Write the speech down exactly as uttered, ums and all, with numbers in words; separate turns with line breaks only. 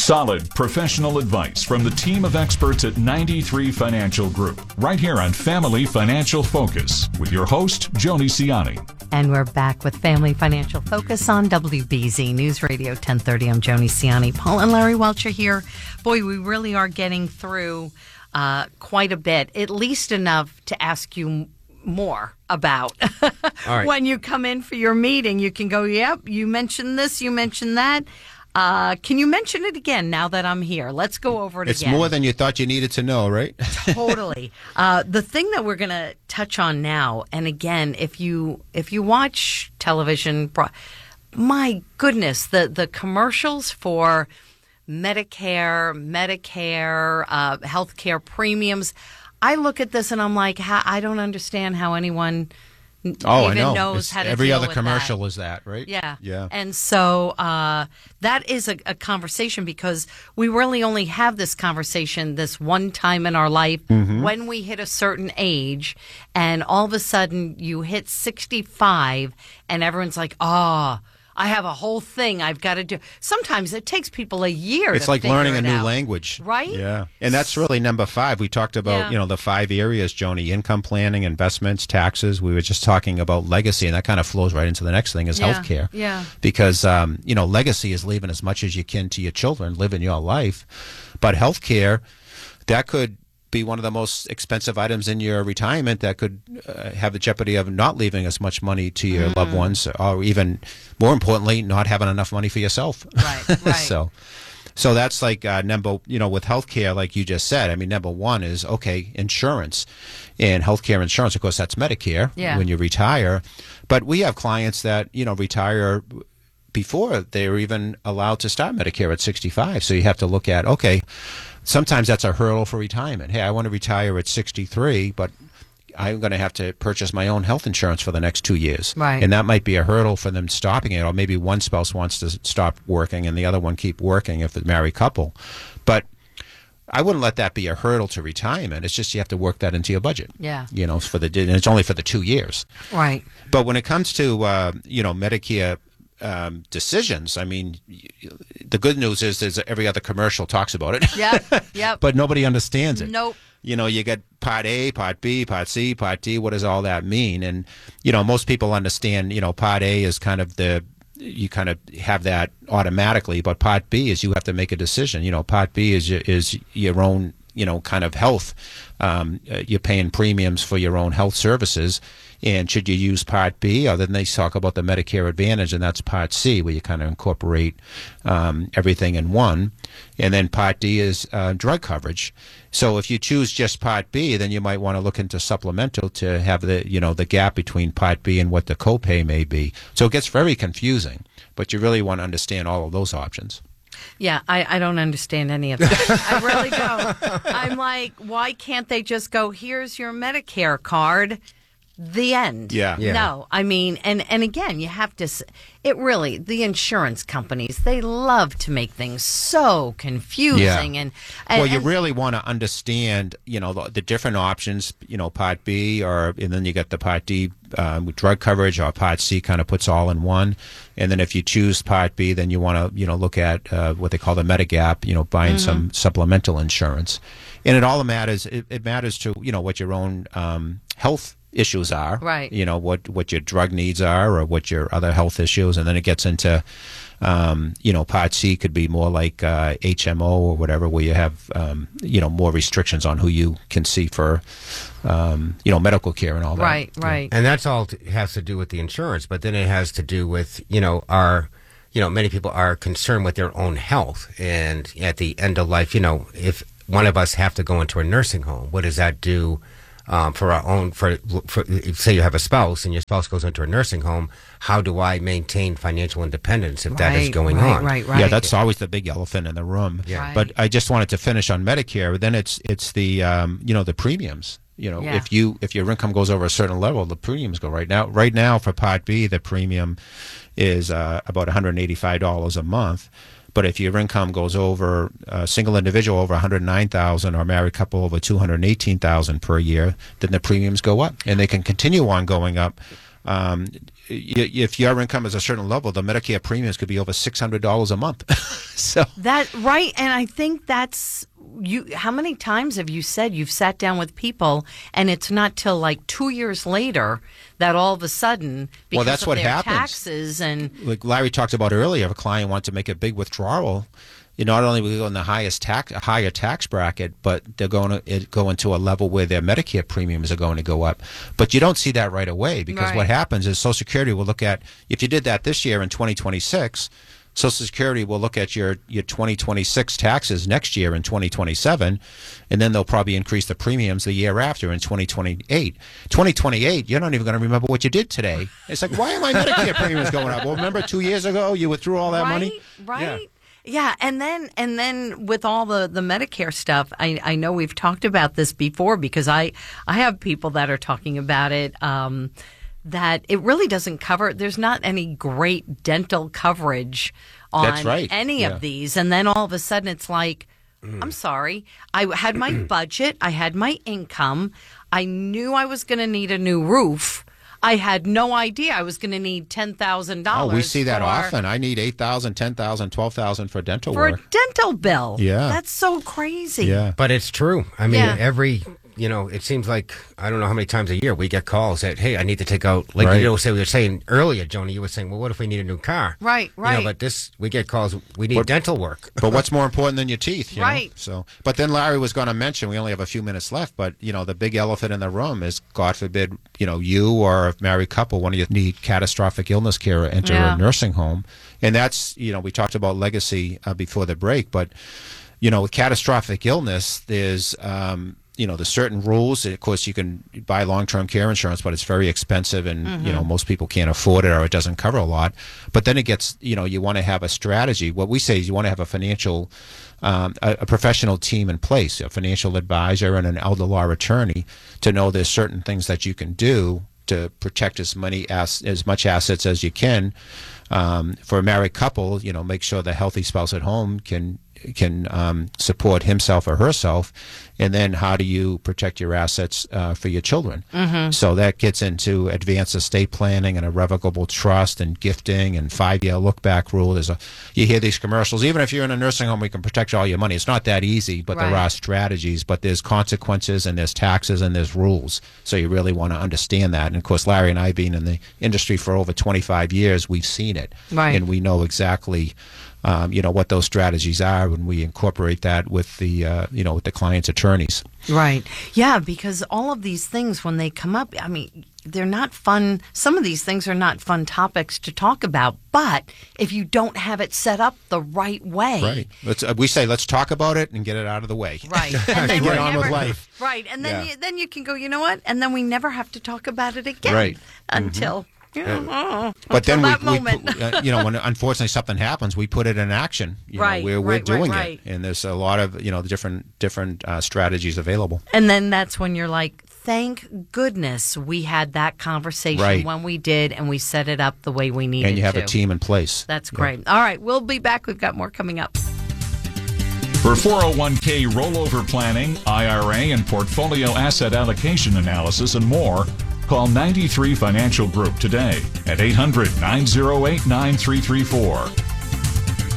Solid professional advice from the team of experts at ninety-three Financial Group, right here on Family Financial Focus with your host, Joni Ciani.
And we're back with Family Financial Focus on W B Z News Radio ten thirty. I'm Joni Ciani. Paul and Larry Welch are here. Boy, we really are getting through uh, quite a bit, at least enough to ask you more about. All right. When you come in for your meeting, you can go, yep, you mentioned this, you mentioned that. Uh, can you mention it again now that I'm here? Let's go over it
it's
again.
It's more than you thought you needed to know, right?
Totally. Uh, the thing that we're going to touch on now, and again, if you if you watch television, my goodness, the, the commercials for Medicare, Medicare, uh, healthcare premiums, I look at this and I'm like, I don't understand how anyone
Oh,
even
I know.
knows
It's,
how to
every
deal
other
with
commercial
that.
is that, right?
Yeah.
Yeah.
And so uh, that is a, a conversation because we really only have this conversation this one time in our life
Mm-hmm.
when we hit a certain age, and all of a sudden you hit sixty-five and everyone's like, oh, I have a whole thing I've got to do. Sometimes it takes people a year
It's
to
like
figure
learning a
it
new
out.
language.
Right?
Yeah. And that's really number five. We talked about,
Yeah.
you know, the five areas, Joni, income planning, investments, taxes. We were just talking about legacy, and that kind of flows right into the next thing is
Yeah.
healthcare.
Yeah.
Because, um, you know, legacy is leaving as much as you can to your children, living your life. But healthcare, that could be one of the most expensive items in your retirement that could uh, have the jeopardy of not leaving as much money to your
Mm.
loved ones, or even more importantly, not having enough money for yourself.
Right, right.
so, so that's like uh, number, you know, with healthcare, like you just said. I mean, number one is okay, insurance, and healthcare insurance. Of course, that's Medicare
Yeah.
when you retire. But we have clients that you know retire before they're even allowed to start Medicare at sixty-five. So you have to look at, okay, sometimes that's a hurdle for retirement. Hey, I want to retire at sixty-three, but I'm going to have to purchase my own health insurance for the next two years.
Right.
And that might be a hurdle for them stopping it, or maybe one spouse wants to stop working and the other one keep working if it's a married couple. But I wouldn't let that be a hurdle to retirement. It's just you have to work that into your budget.
Yeah.
You know, for the and it's only for the two years.
Right.
But when it comes to, uh, you know, Medicare um, decisions, I mean, the good news is, is that every other commercial talks about it.
Yep. Yep.
But nobody understands it.
Nope.
You know, you get Part A, Part B, Part C, Part D. What does all that mean? And, you know, most people understand, you know, Part A is kind of the, you kind of have that automatically, but Part B is you have to make a decision. You know, Part B is, your- is your own, you know, kind of health. Um, uh, you're paying premiums for your own health services. And should you use Part B? Or then they talk about the Medicare Advantage, and that's Part C, where you kind of incorporate um, everything in one. And then Part D is uh, drug coverage. So if you choose just Part B, then you might want to look into supplemental to have the, you know, the gap between Part B and what the copay may be. So it gets very confusing, but you really want to understand all of those options.
Yeah, I, I don't understand any of that. I really don't. I'm like, why can't they just go, here's your Medicare card, the end?
Yeah.
Yeah.
No, I mean, and, and again, you have to, s- it really, the insurance companies, they love to make things so confusing. And, and
well, you
and-
really want to understand, you know, the, the different options, you know, Part B, or and then you get the Part D um, with drug coverage, or Part C kind of puts all in one. And then if you choose Part B, then you want to, you know, look at uh, what they call the Medigap, you know, buying some supplemental insurance. And it all matters, it, it matters to, you know, what your own um, health issues are,
Right.
You know, what, what your drug needs are, or what your other health issues. And then it gets into, um, you know, Part C could be more like uh, H M O or whatever, where you have, um, you know, more restrictions on who you can see for, um, you know, medical care and all that.
Right, right.
And that's all t- has to do with the insurance, but then it has to do with, you know, our, you know, many people are concerned with their own health. And at the end of life, you know, if one of us have to go into a nursing home, what does that do um, for our own, for, for, say you have a spouse and your spouse goes into a nursing home, how do I maintain financial independence if that is
Right,
going
right,
on?
right, right.
Yeah, that's always the big elephant in the room.
Yeah.
Right.
But I just wanted to finish on Medicare. Then it's it's the um, you know, the premiums. You know,
Yeah.
if you if your income goes over a certain level, the premiums go right now. Right now for Part B, the premium is uh, about one hundred eighty-five dollars a month. But if your income goes over a single individual over one hundred nine thousand dollars, or a married couple over two hundred eighteen thousand dollars per year, then the premiums go up, and they can continue on going up. Um, y- if your income is a certain level, the Medicare premiums could be over six hundred dollars a month. So
That right, and I think that's you. How many times have you said you've sat down with people, and it's not till like two years later that all of a sudden, because
Well, that's
of
what
their
happens.
taxes and
like Larry talked about earlier, if a client wants to make a big withdrawal, you not only will go in the highest tax, a higher tax bracket, but they're going to it, go into a level where their Medicare premiums are going to go up. But you don't see that right away, because
Right.
what happens is Social Security will look at, if you did that this year in twenty twenty-six, Social Security will look at your, your twenty twenty-six taxes next year in twenty twenty-seven, and then they'll probably increase the premiums the year after in twenty twenty-eight. twenty twenty-eight, you're not even going to remember what you did today. It's like, why are my Medicare premiums going up? Well, remember two years ago you withdrew all that
right,
money?
right.
Yeah.
Yeah, and then and then with all the, the Medicare stuff, I, I know we've talked about this before, because I, I have people that are talking about it, um, that it really doesn't cover. There's not any great dental coverage on
That's right.
any
Yeah.
of these. And then all of a sudden it's like, I'm sorry, I had my budget, I had my income, I knew I was going to need a new roof. I had no idea I was going to need ten thousand dollars.
Oh, we see that
for,
often. I need eight thousand, ten thousand, twelve thousand for dental
For
work.
a dental bill.
Yeah.
That's so crazy.
Yeah.
But it's true. I mean,
Yeah.
every, you know, it seems like, I don't know how many times a year we get calls that, hey, I need to take out, like
Right.
you know, say we were saying earlier, Joni, you were saying, well, what if we need a new car?
Right,
You
right.
know, but this, we get calls, we need
But-
dental work.
But what's more important than your teeth? You know?
Right.
So, but then Larry was going to mention, we only have a few minutes left, but, you know, the big elephant in the room is, God forbid, you know, you or a married couple, one of you need catastrophic illness care or enter
Yeah.
a nursing home. And that's, you know, we talked about legacy uh, before the break, but, you know, with catastrophic illness, there's, um, you know, there's certain rules. Of course, you can buy long-term care insurance, but it's very expensive, and you know, most people can't afford it, or it doesn't cover a lot. But then it gets, you know, you want to have a strategy. What we say is you want to have a financial, um, a, a professional team in place, a financial advisor and an elder law attorney, to know there's certain things that you can do to protect as many as as much assets as you can. Um, for a married couple, you know, make sure the healthy spouse at home can can um, support himself or herself, and then how do you protect your assets uh, for your children? Mm-hmm. So that gets into advanced estate planning and irrevocable trust and gifting and five-year look-back rule. There's a you hear these commercials. Even if you're in a nursing home, we can protect all your money. It's not that easy, but
Right.
there are strategies. But there's consequences, and there's taxes, and there's rules. So you really want to understand that. And of course, Larry and I, being in the industry for over twenty-five years, we've seen it,
Right.
and we know exactly. Um, you know what those strategies are when we incorporate that with the uh, you know with the client's attorneys.
Right. Yeah, because all of these things, when they come up, I mean, they're not fun. Some of these things are not fun topics to talk about. But if you don't have it set up the right way.
Right. Let's uh, we say let's talk about it and get it out of the way.
Right. And then
Get
we
on with
never-
life.
Right. And then
Yeah.
you, then you can go, you know what? And then we never have to talk about it again.
Right.
Until, you know,
But
until
then
that
we, we
moment.
put, uh, you know, when unfortunately something happens, we put it in action. You
Right,
know, we're, we're
right, right,
doing
right.
it, and there's a lot of you know different different uh, strategies available.
And then that's when you're like, thank goodness we had that conversation
Right.
when we did, and we set it up the way we needed to.
And you have a team in place.
That's great. All right, we'll be back. We've got more coming up.
For four oh one k rollover planning, I R A and portfolio asset allocation analysis and more, call ninety-three Financial Group today at eight hundred, nine oh eight, nine three three four.